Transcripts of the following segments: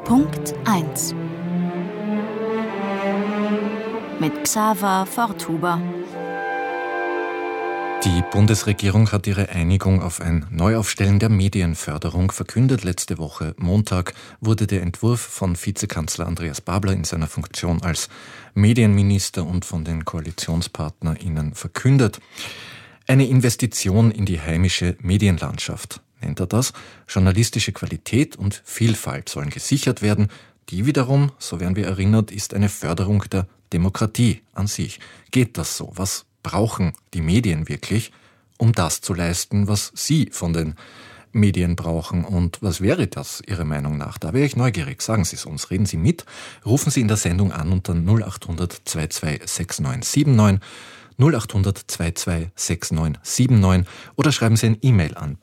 Punkt 1 mit Xaver Forthuber. Die Bundesregierung hat ihre Einigung auf ein Neuaufstellen der Medienförderung verkündet. Letzte Woche Montag wurde der Entwurf von Vizekanzler Andreas Babler in seiner Funktion als Medienminister und von den KoalitionspartnerInnen verkündet. Eine Investition in die heimische Medienlandschaft, nennt er das. Journalistische Qualität und Vielfalt sollen gesichert werden. Die wiederum, so werden wir erinnert, ist eine Förderung der Demokratie an sich. Geht das so? Was brauchen die Medien wirklich, um das zu leisten, was sie von den Medien brauchen? Und was wäre das Ihrer Meinung nach? Da wäre ich neugierig. Sagen Sie es uns. Reden Sie mit. Rufen Sie in der Sendung an unter 0800 22 6979, 0800 22 6979 oder schreiben Sie ein E-Mail an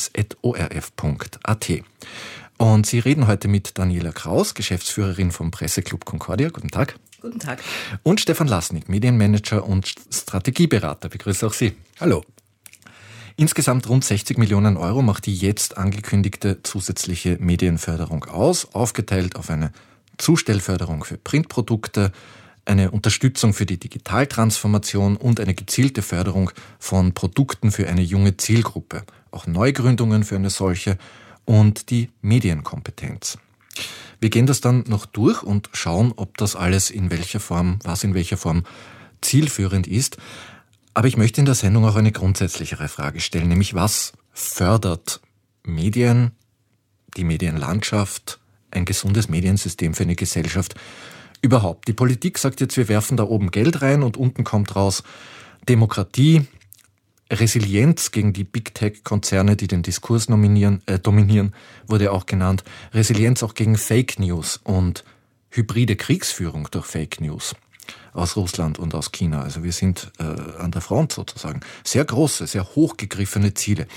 punkt1@orf.at. Und Sie reden heute mit Daniela Kraus, Geschäftsführerin vom Presseclub Concordia. Guten Tag. Guten Tag. Und Stefan Lasnik, Medienmanager und Strategieberater. Begrüße auch Sie. Hallo. Insgesamt rund 60 Millionen Euro macht die jetzt angekündigte zusätzliche Medienförderung aus, aufgeteilt auf eine Zustellförderung für Printprodukte, eine Unterstützung für die Digitaltransformation und eine gezielte Förderung von Produkten für eine junge Zielgruppe, auch Neugründungen für eine solche und die Medienkompetenz. Wir gehen das dann noch durch und schauen, ob das alles in welcher Form zielführend ist. Aber ich möchte in der Sendung auch eine grundsätzlichere Frage stellen, nämlich was fördert Medien, die Medienlandschaft, ein gesundes Mediensystem für eine Gesellschaft überhaupt? Die Politik sagt jetzt, wir werfen da oben Geld rein und unten kommt raus Demokratie, Resilienz gegen die Big-Tech-Konzerne, die den Diskurs dominieren, wurde auch genannt. Resilienz auch gegen Fake News und hybride Kriegsführung durch Fake News aus Russland und aus China. Also wir sind an der Front sozusagen. Sehr große, sehr hochgegriffene Ziele.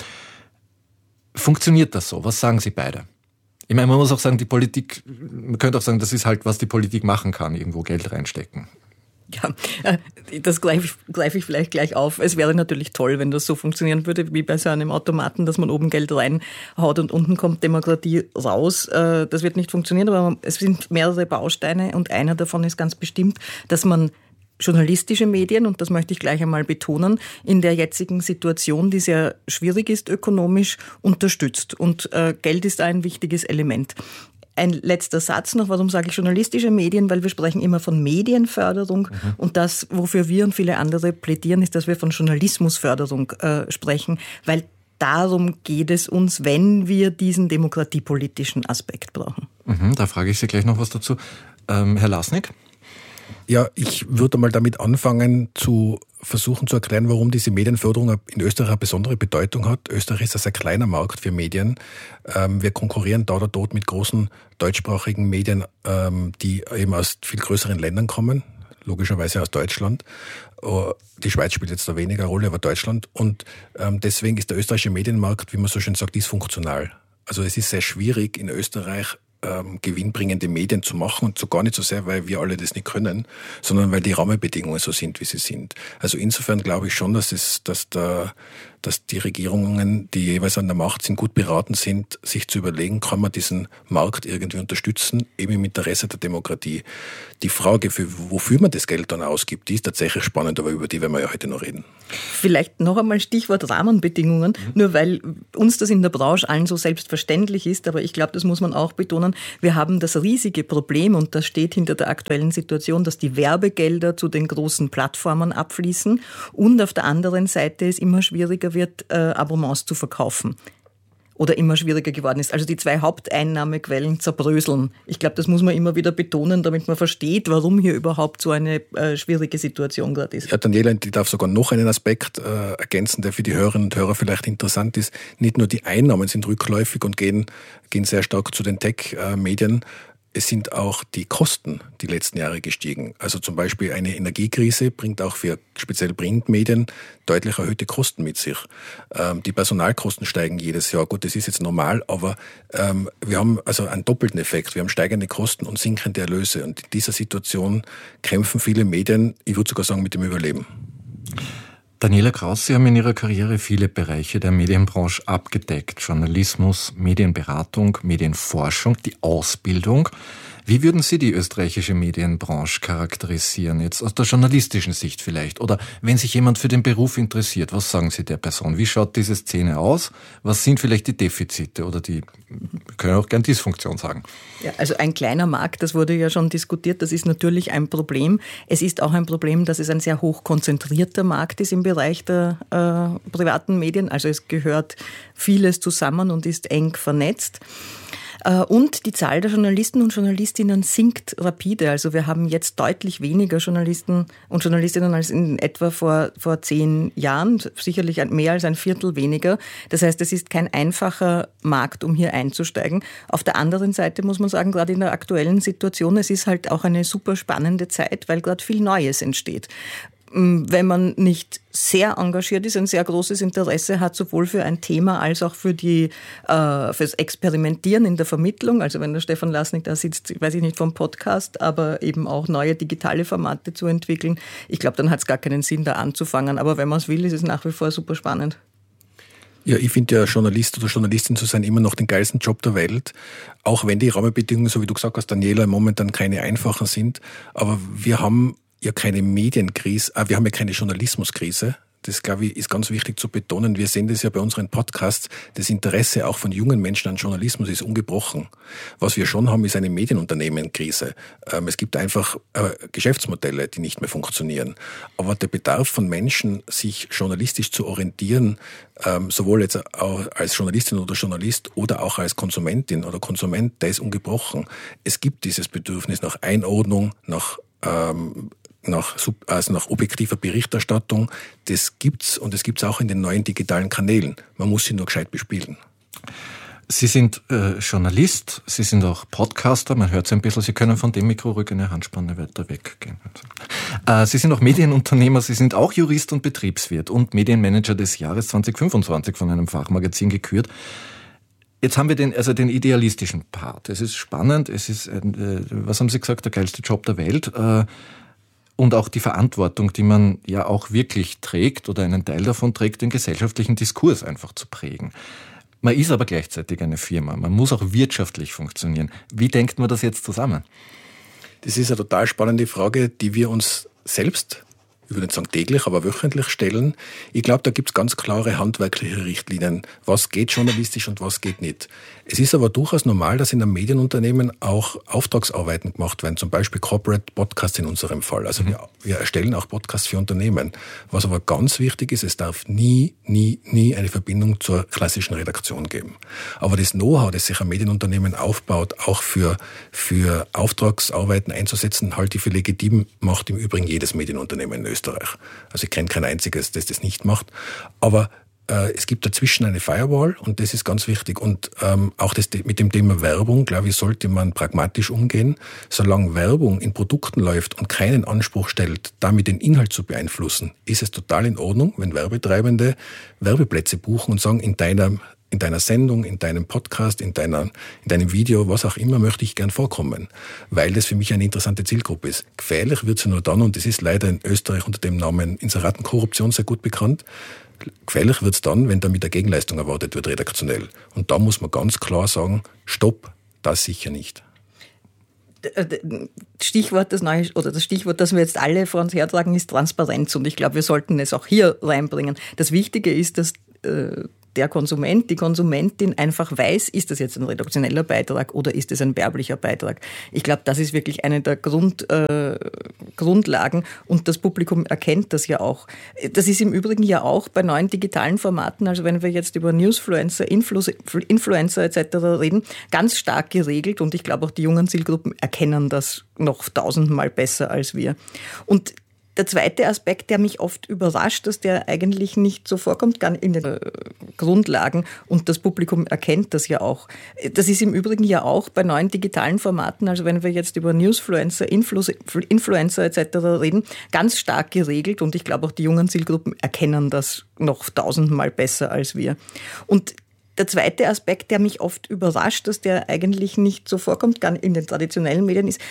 Funktioniert das so? Was sagen Sie beide? Ich meine, man muss auch sagen, die Politik, man könnte auch sagen, das ist halt, was die Politik machen kann, irgendwo Geld reinstecken. Ja, das greife ich vielleicht gleich auf. Es wäre natürlich toll, wenn das so funktionieren würde, wie bei so einem Automaten, dass man oben Geld reinhaut und unten kommt Demokratie raus. Das wird nicht funktionieren, aber es sind mehrere Bausteine und einer davon ist ganz bestimmt, dass man journalistische Medien, und das möchte ich gleich einmal betonen, in der jetzigen Situation, die sehr schwierig ist ökonomisch, unterstützt. Und Geld ist ein wichtiges Element. Ein letzter Satz noch, warum sage ich journalistische Medien? Weil wir sprechen immer von Medienförderung und das, wofür wir und viele andere plädieren, ist, dass wir von Journalismusförderung sprechen, weil darum geht es uns, wenn wir diesen demokratiepolitischen Aspekt brauchen. Da frage ich Sie gleich noch was dazu. Herr Lasnik? Ja, ich würde mal damit anfangen zu versuchen zu erklären, warum diese Medienförderung in Österreich eine besondere Bedeutung hat. Österreich ist ein sehr kleiner Markt für Medien. Wir konkurrieren da oder dort mit großen deutschsprachigen Medien, die eben aus viel größeren Ländern kommen, logischerweise aus Deutschland. Die Schweiz spielt jetzt da weniger Rolle, aber Deutschland. Und deswegen ist der österreichische Medienmarkt, wie man so schön sagt, dysfunktional. Also es ist sehr schwierig in Österreich gewinnbringende Medien zu machen und so gar nicht so sehr, weil wir alle das nicht können, sondern weil die Rahmenbedingungen so sind, wie sie sind. Also insofern glaube ich schon, dass die Regierungen, die jeweils an der Macht sind, gut beraten sind, sich zu überlegen, kann man diesen Markt irgendwie unterstützen, eben im Interesse der Demokratie. Die Frage, wofür man das Geld dann ausgibt, die ist tatsächlich spannend, aber über die werden wir ja heute noch reden. Vielleicht noch einmal Stichwort Rahmenbedingungen, nur weil uns das in der Branche allen so selbstverständlich ist, aber ich glaube, das muss man auch betonen, wir haben das riesige Problem, und das steht hinter der aktuellen Situation, dass die Werbegelder zu den großen Plattformen abfließen und auf der anderen Seite es immer schwieriger wird, Abonnements zu verkaufen. Oder immer schwieriger geworden ist. Also die zwei Haupteinnahmequellen zerbröseln. Ich glaube, das muss man immer wieder betonen, damit man versteht, warum hier überhaupt so eine schwierige Situation gerade ist. Ja, Daniela, ich darf sogar noch einen Aspekt ergänzen, der für die Hörerinnen und Hörer vielleicht interessant ist. Nicht nur die Einnahmen sind rückläufig und gehen sehr stark zu den Tech-Medien. Es sind auch die Kosten die letzten Jahre gestiegen. Also zum Beispiel eine Energiekrise bringt auch für speziell Printmedien deutlich erhöhte Kosten mit sich. Die Personalkosten steigen jedes Jahr. Gut, das ist jetzt normal, aber wir haben also einen doppelten Effekt. Wir haben steigende Kosten und sinkende Erlöse. Und in dieser Situation kämpfen viele Medien, ich würde sogar sagen, mit dem Überleben. Daniela Kraus, Sie haben in Ihrer Karriere viele Bereiche der Medienbranche abgedeckt. Journalismus, Medienberatung, Medienforschung, die Ausbildung. Wie würden Sie die österreichische Medienbranche charakterisieren, jetzt aus der journalistischen Sicht vielleicht? Oder wenn sich jemand für den Beruf interessiert, was sagen Sie der Person? Wie schaut diese Szene aus? Was sind vielleicht die Defizite oder wir können auch gern Dysfunktion sagen? Ja, also ein kleiner Markt, das wurde ja schon diskutiert, das ist natürlich ein Problem. Es ist auch ein Problem, dass es ein sehr hoch konzentrierter Markt ist im Bereich der privaten Medien. Also es gehört vieles zusammen und ist eng vernetzt. Und die Zahl der Journalisten und Journalistinnen sinkt rapide. Also wir haben jetzt deutlich weniger Journalisten und Journalistinnen als in etwa vor 10 Jahren, sicherlich mehr als ein Viertel weniger. Das heißt, es ist kein einfacher Markt, um hier einzusteigen. Auf der anderen Seite muss man sagen, gerade in der aktuellen Situation, es ist halt auch eine super spannende Zeit, weil gerade viel Neues entsteht. Wenn man nicht sehr engagiert ist, ein sehr großes Interesse hat, sowohl für ein Thema als auch fürs Experimentieren in der Vermittlung. Also wenn der Stefan Lasnik da sitzt, weiß ich nicht, vom Podcast, aber eben auch neue digitale Formate zu entwickeln. Ich glaube, dann hat es gar keinen Sinn, da anzufangen. Aber wenn man es will, ist es nach wie vor super spannend. Ja, ich finde ja, Journalist oder Journalistin zu sein immer noch den geilsten Job der Welt. Auch wenn die Rahmenbedingungen, so wie du gesagt hast, Daniela, momentan keine einfachen sind. Aber wir haben ja keine Medienkrise, wir haben ja keine Journalismuskrise. Das, glaube ich, ist ganz wichtig zu betonen. Wir sehen das ja bei unseren Podcasts. Das Interesse auch von jungen Menschen an Journalismus ist ungebrochen. Was wir schon haben, ist eine Medienunternehmenkrise. Es gibt einfach Geschäftsmodelle, die nicht mehr funktionieren. Aber der Bedarf von Menschen, sich journalistisch zu orientieren, sowohl jetzt auch als Journalistin oder Journalist oder auch als Konsumentin oder Konsument, der ist ungebrochen. Es gibt dieses Bedürfnis nach Einordnung, nach objektiver Berichterstattung. Das gibt's und das gibt's auch in den neuen digitalen Kanälen. Man muss sie nur gescheit bespielen. Sie sind Journalist, Sie sind auch Podcaster, man hört es ein bisschen, Sie können von dem Mikro ruhig eine Handspanne weiter weggehen. Sie sind auch Medienunternehmer, Sie sind auch Jurist und Betriebswirt und Medienmanager des Jahres 2025 von einem Fachmagazin gekürt. Jetzt haben wir den idealistischen Part. Es ist spannend, es ist, was haben Sie gesagt, der geilste Job der Welt. Und auch die Verantwortung, die man ja auch wirklich trägt oder einen Teil davon trägt, den gesellschaftlichen Diskurs einfach zu prägen. Man ist aber gleichzeitig eine Firma. Man muss auch wirtschaftlich funktionieren. Wie denkt man das jetzt zusammen? Das ist eine total spannende Frage, die wir uns selbst, ich würde nicht sagen täglich, aber wöchentlich stellen. Ich glaube, da gibt es ganz klare handwerkliche Richtlinien, was geht journalistisch und was geht nicht. Es ist aber durchaus normal, dass in einem Medienunternehmen auch Auftragsarbeiten gemacht werden, zum Beispiel Corporate Podcasts in unserem Fall. Also wir erstellen auch Podcasts für Unternehmen. Was aber ganz wichtig ist, es darf nie eine Verbindung zur klassischen Redaktion geben. Aber das Know-how, das sich ein Medienunternehmen aufbaut, auch für Auftragsarbeiten einzusetzen, halte ich für legitim, macht im Übrigen jedes Medienunternehmen in Österreich. Also ich kenne kein einziges, das das nicht macht. Aber es gibt dazwischen eine Firewall und das ist ganz wichtig. Und auch mit dem Thema Werbung, glaube ich, sollte man pragmatisch umgehen. Solange Werbung in Produkten läuft und keinen Anspruch stellt, damit den Inhalt zu beeinflussen, ist es total in Ordnung, wenn Werbetreibende Werbeplätze buchen und sagen, in deiner Sendung, in deinem Podcast, in deinem Video, was auch immer, möchte ich gern vorkommen, weil das für mich eine interessante Zielgruppe ist. Gefährlich wird sie nur dann, und das ist leider in Österreich unter dem Namen Inseratenkorruption sehr gut bekannt, gefährlich wird es dann, wenn damit eine Gegenleistung erwartet wird, redaktionell. Und da muss man ganz klar sagen, stopp, das sicher nicht. Das Stichwort, das wir jetzt alle vor uns hertragen, ist Transparenz. Und ich glaube, wir sollten es auch hier reinbringen. Das Wichtige ist, dass der Konsument, die Konsumentin einfach weiß, ist das jetzt ein redaktioneller Beitrag oder ist es ein werblicher Beitrag. Ich glaube, das ist wirklich eine der Grundlagen und das Publikum erkennt das ja auch. Das ist im Übrigen ja auch bei neuen digitalen Formaten, also wenn wir jetzt über Newsfluencer, Influencer etc. reden, ganz stark geregelt und ich glaube auch die jungen Zielgruppen erkennen das noch 1000-mal besser als wir. Und der zweite Aspekt, der mich oft überrascht, dass der eigentlich nicht so vorkommt, gar nicht in den Grundlagen und das Publikum erkennt das ja auch. Das ist im Übrigen ja auch bei neuen digitalen Formaten, also wenn wir jetzt über Newsfluencer, Influencer etc. reden, ganz stark geregelt und ich glaube auch die jungen Zielgruppen erkennen das noch 1000-mal besser als wir. Und der zweite Aspekt, der mich oft überrascht, dass der eigentlich nicht so vorkommt, gar nicht in den traditionellen Medien, ist,